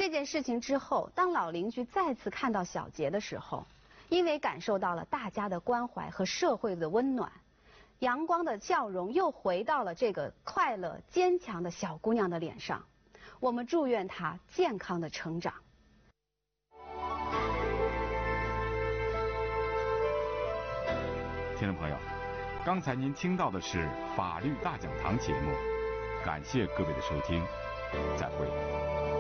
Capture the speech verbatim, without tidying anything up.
这件事情之后，当老邻居再次看到小杰的时候，因为感受到了大家的关怀和社会的温暖，阳光的笑容又回到了这个快乐坚强的小姑娘的脸上。我们祝愿她健康的成长。 听众朋友，刚才您听到的是法律大讲堂节目，感谢各位的收听，再会。